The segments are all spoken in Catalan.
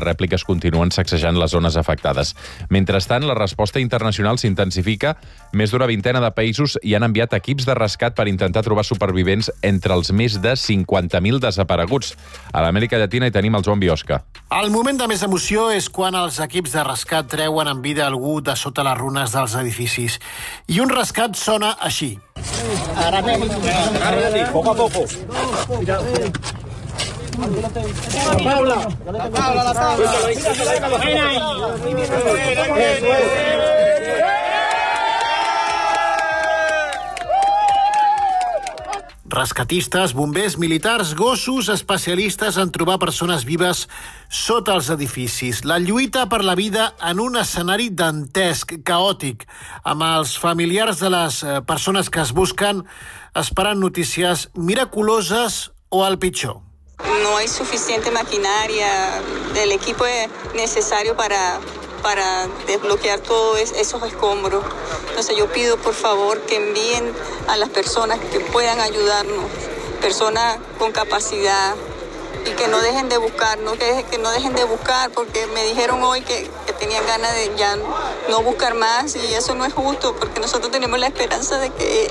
rèpliques continuen sacsejant les zones afectades. Mentrestant, la resposta internacional s'intensifica. Més d'una vintena de països hi han enviat equips de rescat per intentar trobar supervivents entre els més de 50.000 desapareguts. A l'Amèrica Llatina hi tenim el Joan Biosca. El moment de més emoció és quan els equips de rescat treuen en vida algú de sota les runes dels edificis. I un rescat sona així. Poco a poco. Rescatistes, bombers, militars, gossos, especialistes en trobar persones vives sota els edificis. La lluita per la vida en un escenari dantesc, caòtic, amb els familiars de les persones que es busquen esperant notícies miraculoses o el pitjor. No hay suficiente maquinaria, el equipo es necesario para desbloquear todos esos escombros. Entonces yo pido por favor que envíen a las personas que puedan ayudarnos, personas con capacidad, y que no dejen de buscarnos, que no dejen de buscar, porque me dijeron hoy que tenían ganas de ya no buscar más, y eso no es justo, porque nosotros tenemos la esperanza de que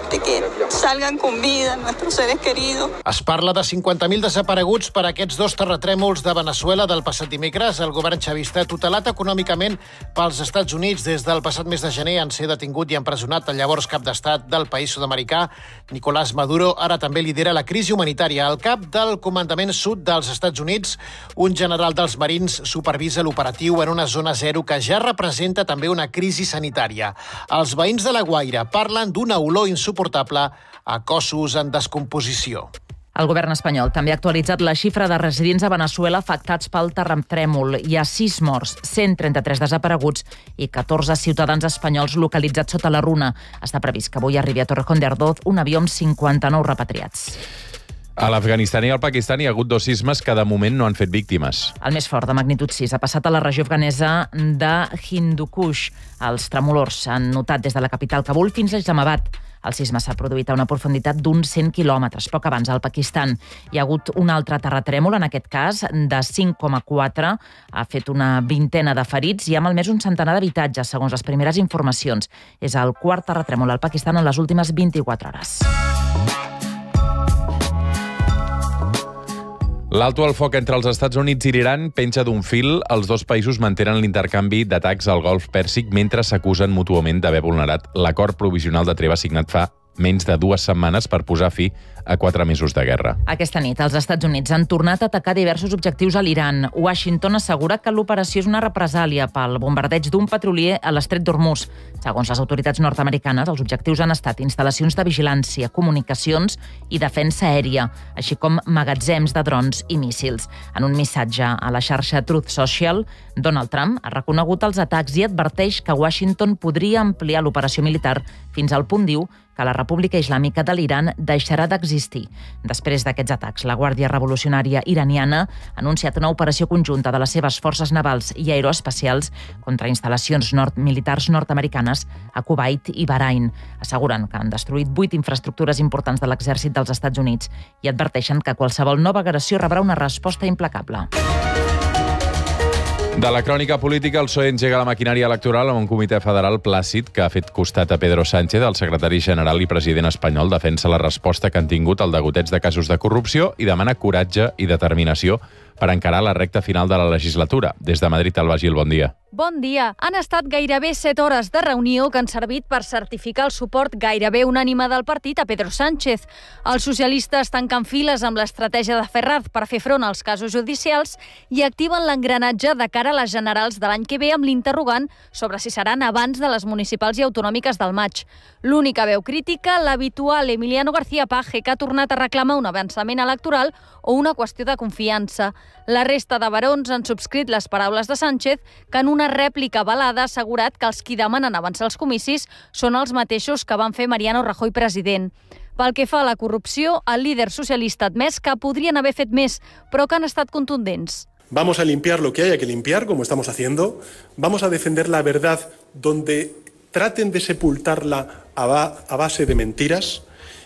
salgan con vida nuestros seres queridos. Es parla de 50.000 desapareguts per aquests dos terratrèmols de Veneçuela del passat dimecres. El govern xavista, tutelat econòmicament pels Estats Units des del passat mes de gener, en ser detingut i empresonat el llavors cap d'estat del país sud-americà, Nicolás Maduro, ara també lidera la crisi humanitària. El cap del comandament sud dels Estats Units, un general dels Marins, supervisa l'operatiu en una zona zero que ja representa també una crisi sanitària. Els veïns de La Guaira parlen d'una olor insuportable a cossos en descomposició. El govern espanyol també ha actualitzat la xifra de residents a Veneçuela afectats pel terratrèmol. Hi ha 6 morts, 133 desapareguts i 14 ciutadans espanyols localitzats sota la runa. Està previst que avui arribi a Torrejón de Ardoz un avió amb 59 repatriats. A l'Afganistan i al Pakistan hi ha hagut 2 sismes que de moment no han fet víctimes. El més fort, de magnitud 6, ha passat a la regió afganesa de Hindu Kush. Els tremolors s'han notat des de la capital Kabul fins a Islamabad. El sisme s'ha produït a una profunditat d'uns 100 quilòmetres, poc abans al Pakistan. Hi ha hagut un altre terratrèmol, en aquest cas, de 5,4. Ha fet una vintena de ferits i ha malmès un centenar d'habitatges, segons les primeres informacions. És el quart terratrèmol al Pakistan en les últimes 24 hores. L'alto al foc entre els Estats Units i l'Iran penja d'un fil. Els dos països mantenen l'intercanvi d'atacs al Golf Pèrsic mentre s'acusen mútuament d'haver vulnerat l'acord provisional de treva signat fa menys de 2 setmanes per posar fi a 4 mesos de guerra. Aquesta nit, els Estats Units han tornat a atacar diversos objectius a l'Iran. Washington assegura que l'operació és una represàlia pel bombardeig d'un petrolier a l'estret d'Hormuz. Segons les autoritats nord-americanes, els objectius han estat instal·lacions de vigilància, comunicacions i defensa aèria, així com magatzems de drons i míssils. En un missatge a la xarxa Truth Social, Donald Trump ha reconegut els atacs i adverteix que Washington podria ampliar l'operació militar fins al punt, diu, que la República Islàmica de l'Iran deixarà d'existir. Després d'aquests atacs, la Guàrdia Revolucionària Iraniana ha anunciat una operació conjunta de les seves forces navals i aeroespacials contra instal·lacions militars nord-americanes a Kuwait i Bahrain. Asseguren que han destruït 8 infraestructures importants de l'exèrcit dels Estats Units i adverteixen que qualsevol nova agressió rebrà una resposta implacable. De la crònica política, el PSOE engega la maquinària electoral amb un comitè federal plàcid que ha fet costat a Pedro Sánchez, el secretari general i president espanyol, defensa la resposta que han tingut al degoteig de casos de corrupció i demana coratge i determinació per encarar la recta final de la legislatura. Des de Madrid, Alba Gil, bon dia. Bon dia. Han estat gairebé 7 hores de reunió que han servit per certificar el suport gairebé unànime del partit a Pedro Sánchez. Els socialistes tanquen files amb l'estratègia de Ferraz per fer front als casos judicials i activen l'engranatge de cara a les generals de l'any que ve amb l'interrogant sobre si seran abans de les municipals i autonòmiques del maig. L'única veu crítica, l'habitual Emiliano García Paje, que ha tornat a reclamar un avançament electoral o una qüestió de confiança. La resta de barons han subscrit les paraules de Sánchez, que en una rèplica avalada ha assegurat que els qui demanen avançar els comicis són els mateixos que van fer Mariano Rajoy president. Pel que fa a la corrupció, el líder socialista ha admès que podrien haver fet més, però que han estat contundents. Vamos a limpiar lo que haya que limpiar, como estamos haciendo. Vamos a defender la verdad donde traten de sepultarla a base de mentiras.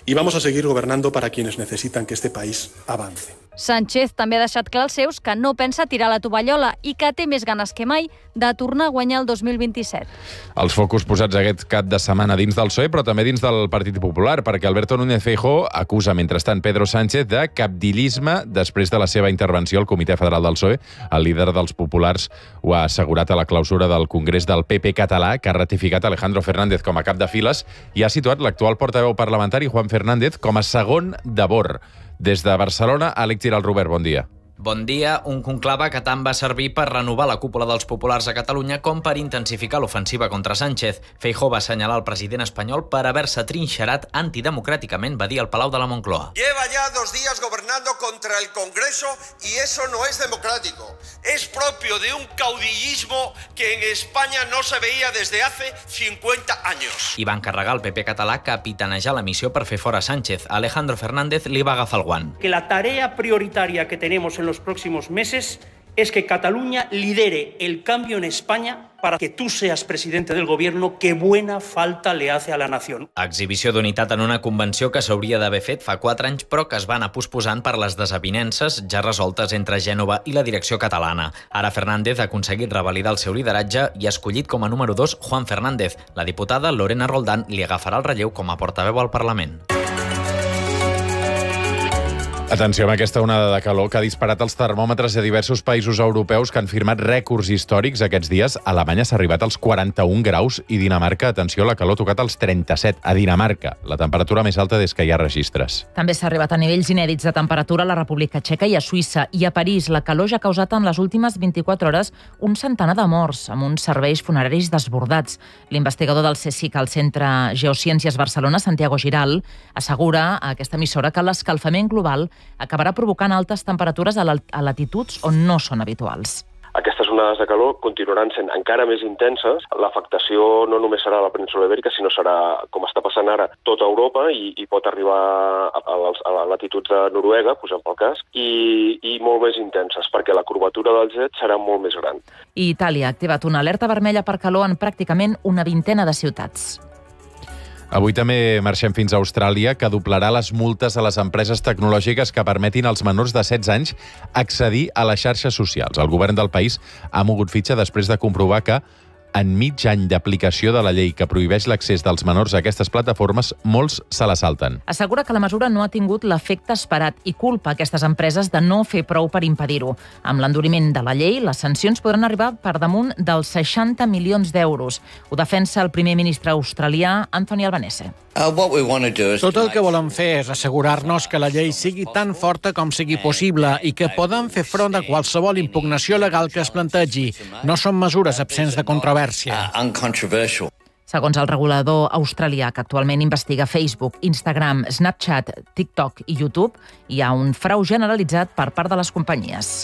y vamos a seguir gobernando para quienes necesitan que este país avance. Sánchez també ha deixat clar als seus que no pensa tirar la tovallola i que té més ganes que mai de tornar a guanyar el 2027. Els focus posats aquest cap de setmana dins del PSOE, però també dins del Partit Popular, perquè Alberto Núñez Feijóo acusa, mentrestant, Pedro Sánchez de cabdillisme després de la seva intervenció al Comitè Federal del PSOE. El líder dels populars ho ha assegurat a la clausura del Congrés del PP català, que ha ratificat Alejandro Fernández com a cap de files i ha situat l'actual portaveu parlamentari, Juan Fernández, com a segon de bord. Des de Barcelona, Àlex Giral Robert, bon dia. Bon dia. Un conclave que tant va servir per renovar la cúpula dels populars a Catalunya com per intensificar l'ofensiva contra Sánchez. Feijóo va assenyalar el president espanyol per haver-se trinxerat antidemocràticament, va dir al Palau de la Moncloa. Lleva ya 2 días gobernando contra el Congreso y eso no es democrático. Es propio de un caudillismo que en España no se veía desde hace 50 años. I va encarregar al PP català capitanejar la missió per fer fora Sánchez. Alejandro Fernández li va agafar el guant. Que la tarea prioritaria que tenemos en los próximos meses es que Cataluña lidere el cambio en España para que tú seas presidente del gobierno. Qué buena falta le hace a la nación. Exhibició d'unitat en una convenció que s'hauria d'haver fet fa 4 anys, però que es va anar posposant per les desavinences ja resoltes entre Gènova i la direcció catalana. Ara Fernández ha aconseguit revalidar el seu lideratge i ha escollit com a número 2 Juan Fernández. La diputada Lorena Roldán li agafarà el relleu com a portaveu al Parlament. Atenció amb aquesta onada de calor que ha disparat els termòmetres de diversos països europeus que han firmat rècords històrics aquests dies. A Alemanya s'ha arribat als 41 graus i Dinamarca, atenció, la calor ha tocat els 37. A Dinamarca, la temperatura més alta des que hi ha registres. També s'ha arribat a nivells inèdits de temperatura a la República Txeca i a Suïssa. I a París, la calor ja ha causat en les últimes 24 hores un centenar de morts, amb uns serveis funeraris desbordats. L'investigador del CSIC al Centre Geociències Barcelona, Santiago Giral, assegura a aquesta emissora que l'escalfament global acabarà provocant altes temperatures a latituds on no són habituals. Aquestes onades de calor continuaran sent encara més intenses. L'afectació no només serà a la península Ibèrica, sinó serà, com està passant ara, tota Europa i pot arribar a latituds de Noruega, posem pel cas, i molt més intenses, perquè la curvatura del jet serà molt més gran. I Itàlia ha activat una alerta vermella per calor en pràcticament una vintena de ciutats. Avui també marxem fins a Austràlia, que doblarà les multes a les empreses tecnològiques que permetin als menors de 16 anys accedir a les xarxes socials. El govern del país ha mogut fitxa després de comprovar que en mig any d'aplicació de la llei que prohibeix l'accés dels menors a aquestes plataformes, molts se la salten. Assegura que la mesura no ha tingut l'efecte esperat i culpa aquestes empreses de no fer prou per impedir-ho. Amb l'enduriment de la llei, les sancions podran arribar per damunt dels 60 milions d'euros. Ho defensa el primer ministre australià, Anthony Albanese. Tot el que volem fer és assegurar-nos que la llei sigui tan forta com sigui possible i que poden fer front a qualsevol impugnació legal que es plantegi. No són mesures absents de controvèrsia. Segons el regulador australià que actualment investiga Facebook, Instagram, Snapchat, TikTok i YouTube, hi ha un frau generalitzat per part de les companyies.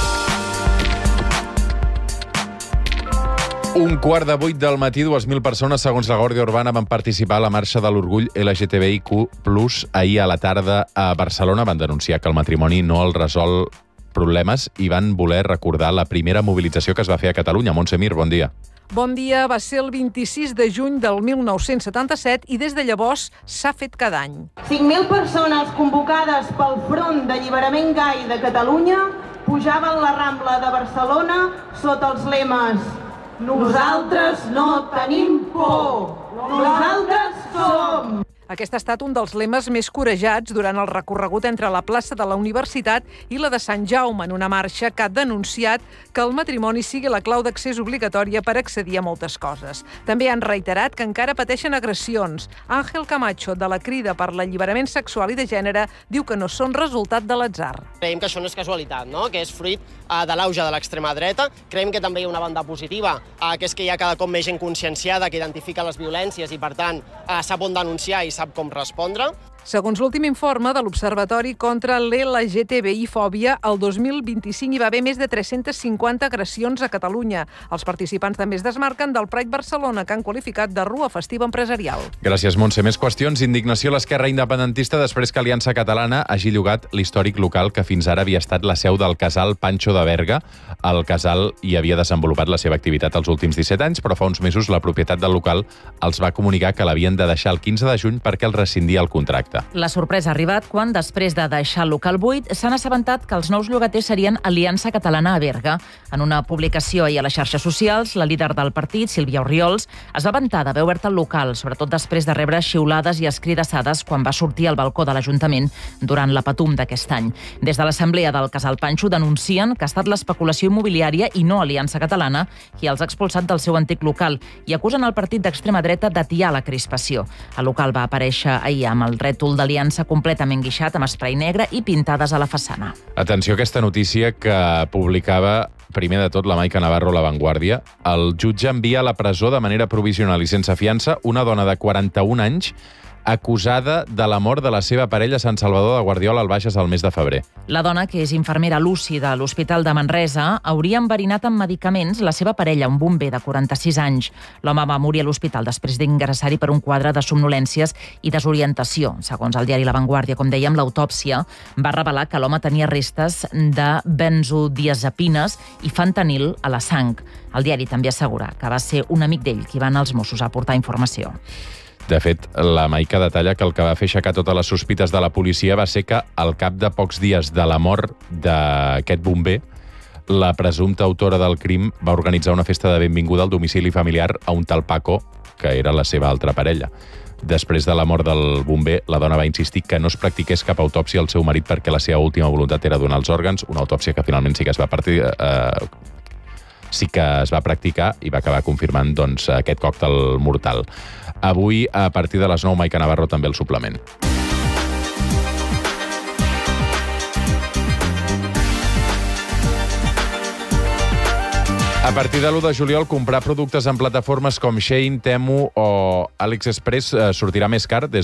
7:15 del matí, 2.000 persones, segons la Guàrdia Urbana, van participar a la marxa de l'orgull LGTBIQ+, ahir a la tarda a Barcelona. Van denunciar que el matrimoni no el resol problemes i van voler recordar la primera mobilització que es va fer a Catalunya. Montse Mir, bon dia. Bon dia. Va ser el 26 de juny del 1977 i des de llavors s'ha fet cada any. 5.000 persones convocades pel Front d'Alliberament Gai de Catalunya pujaven la Rambla de Barcelona sota els lemes "Nosaltres no tenim por, nosaltres som". Aquest ha estat un dels lemes més corejats durant el recorregut entre la plaça de la Universitat i la de Sant Jaume, en una marxa que ha denunciat que el matrimoni sigui la clau d'accés obligatòria per accedir a moltes coses. També han reiterat que encara pateixen agressions. Àngel Camacho, de la Crida per l'Alliberament Sexual i de Gènere, diu que no són resultat de l'atzar. Creiem que això no és casualitat, no? Que és fruit de l'auge de l'extrema dreta. Creiem que també hi ha una banda positiva, que és que hi ha cada cop més gent conscienciada que identifica les violències i, per tant, sap on denunciar i sap com respondre. Segons l'últim informe de l'Observatori contra l'LGTBI-fòbia, el 2025 hi va haver més de 350 agressions a Catalunya. Els participants també es desmarquen del Pride Barcelona, que han qualificat de rua festiva empresarial. Gràcies, Montse. Més qüestions. Indignació a l'esquerra independentista després que Aliança Catalana hagi llogat l'històric local que fins ara havia estat la seu del casal Pancho de Berga. El casal hi havia desenvolupat la seva activitat els últims 17 anys, però fa uns mesos la propietat del local els va comunicar que l'havien de deixar el 15 de juny perquè el rescindia el contracte. projecte. La sorpresa ha arribat quan, després de deixar el local buit, s'han assabentat que els nous llogaters serien Aliança Catalana a Berga. En una publicació ahir a les xarxes socials, la líder del partit, Sílvia Orriols, es va vantar d'haver obert el local, sobretot després de rebre xiulades i escridassades quan va sortir al balcó de l'Ajuntament durant la Patum d'aquest any. Des de l'Assemblea del Casal Panxo denuncien que ha estat l'especulació immobiliària i no Aliança Catalana qui els ha expulsat del seu antic local i acusen el partit d'extrema dreta d'atiar la crispació. El local va aparèixer ahir amb el rètol d'Aliança completament guixat amb esprai negre i pintades a la façana. Atenció a aquesta notícia que publicava primer de tot la Maica Navarro a La Vanguardia. El jutge envia a la presó de manera provisional i sense fiança una dona de 41 anys acusada de la mort de la seva parella a Sant Salvador de Guardiola al Bages el mes de febrer. La dona, que és infermera lúcida a l'Hospital de Manresa, hauria enverinat amb medicaments la seva parella, un bomber de 46 anys. L'home va morir a l'hospital després d'ingressar-hi per un quadre de somnolències i desorientació. Segons el diari La Vanguardia, com dèiem, l'autòpsia va revelar que l'home tenia restes de benzodiazepines i fentanil a la sang. El diari també assegura que va ser un amic d'ell qui va anar als Mossos a aportar informació. De fet, la Maica detalla que el que va fer aixecar totes les sospites de la policia va ser que, al cap de pocs dies de la mort d'aquest bomber, la presumpta autora del crim va organitzar una festa de benvinguda al domicili familiar a un tal Paco, que era la seva altra parella. Després de la mort del bomber, la dona va insistir que no es practiqués cap autòpsia al seu marit perquè la seva última voluntat era donar els òrgans, una autòpsia que finalment sí que es va practicar i va acabar confirmant doncs, aquest còctel mortal. Avui, a partir de les 9, Maica Navarro també el suplement. A partir de l'1 de juliol, comprar productes en plataformes com Shein, Temu o AliExpress sortirà més car. Des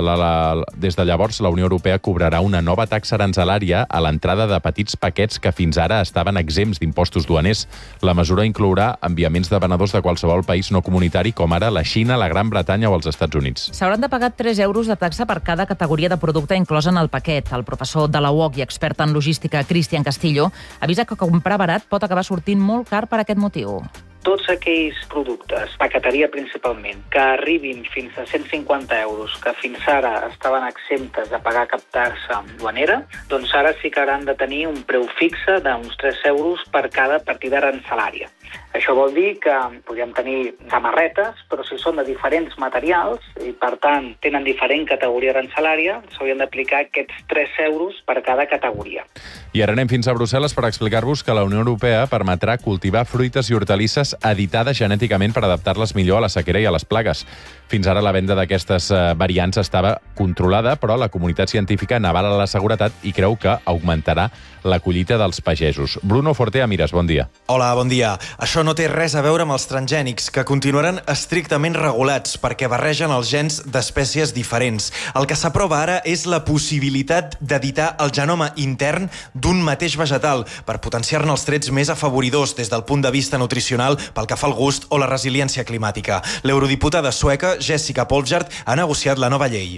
de llavors, la Unió Europea cobrarà una nova taxa aranzelària a l'entrada de petits paquets que fins ara estaven exempts d'impostos duaners. La mesura inclourà enviaments de venedors de qualsevol país no comunitari, com ara la Xina, la Gran Bretanya o els Estats Units. S'hauran de pagar 3 euros de taxa per cada categoria de producte inclosa en el paquet. El professor de la UOC i expert en logística, Cristian Castillo, avisa que comprar barat pot acabar sortint molt car per aquest motiu. Tots aquells productes, paqueteria principalment, que arribin fins a 150 euros, que fins ara estaven exemptes de pagar cap taxa duanera, doncs ara sí que hauran de tenir un preu fixe d'uns 3 euros per cada partida arancelària. Això vol dir que podríem tenir samarretes, però si són de diferents materials i, per tant, tenen diferent categoria arancelària, s'haurien d'aplicar aquests 3 euros per cada categoria. I ara anem fins a Brussel·les per explicar-vos que la Unió Europea permetrà cultivar fruites i hortalisses editades genèticament per adaptar-les millor a la sequera i a les plagues. Fins ara la venda d'aquestes variants estava controlada, però la comunitat científica n'avala la seguretat i creu que augmentarà la collita dels pagesos. Bruno Forte Amires, bon dia. Hola, bon dia. Això no té res a veure amb els transgènics, que continuaran estrictament regulats perquè barregen els gens d'espècies diferents. El que s'aprova ara és la possibilitat d'editar el genoma intern d'un mateix vegetal per potenciar-ne els trets més afavoridors des del punt de vista nutricional pel que fa al gust o la resiliència climàtica. L'eurodiputada sueca Jessica Polgert ha negociat la nova llei.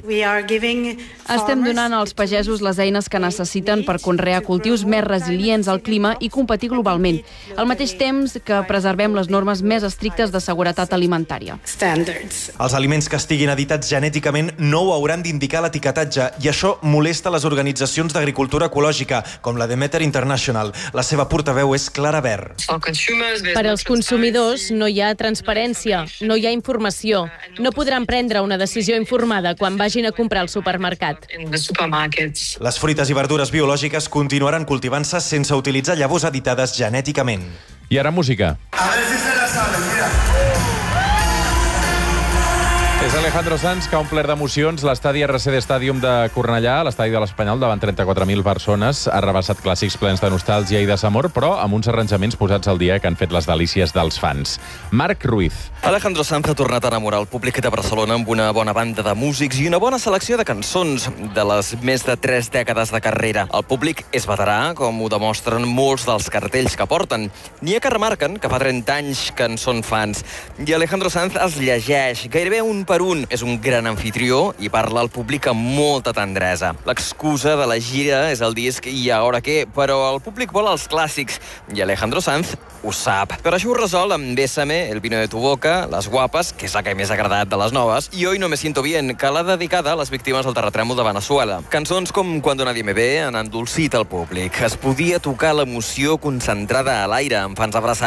Estem donant als pagesos les eines que necessiten per conrear cultius més resilients al clima i competir globalment, al mateix temps que preservem les normes més estrictes de seguretat alimentària. Els aliments que estiguin editats genèticament no ho hauran d'indicar l'etiquetatge i això molesta les organitzacions d'agricultura ecològica, com la Demeter International. La seva portaveu és Clara Ver. Per als consumidors no hi ha transparència, no hi ha informació. No podran prendre una decisió informada quan vagin a comprar al supermercat. Les fruites i verdures biològiques continuaran cultivant-se sense utilitzar llavors editades genèticament. I ara música. A ver si se la saben, mira. És Alejandro Sanz, que ha omplert d'emocions l'estadi RCD Stadium de Cornellà, l'estadi de l'Espanyol, davant 34.000 persones. Ha rebassat clàssics plens de nostàlgia i desamor, però amb uns arranjaments posats al dia que han fet les delícies dels fans. Marc Ruiz. Alejandro Sanz ha tornat a enamorar el públic de Barcelona amb una bona banda de músics i una bona selecció de cançons de les més de 3 dècades de carrera. El públic és veterà, com ho demostren molts dels cartells que porten. N'hi ha que remarquen que fa 30 anys que en són fans. I Alejandro Sanz es llegeix gairebé un per per un. És un gran anfitrió i parla al públic amb molta tendresa. L'excusa de la gira és el disc I Ahora Qué, però el públic vol els clàssics i Alejandro Sanz ho sap. Per això ho resol amb Bésame, El vino de tu boca, Les guapes, que és la que més ha agradat de les noves, i Hoy no me siento bien, que l'ha dedicada a les víctimes del terratrèmol de Venezuela. Cançons com Cuando nadie me ve han endolcit el públic. Es podia tocar l'emoció concentrada a l'aire amb fans abraçats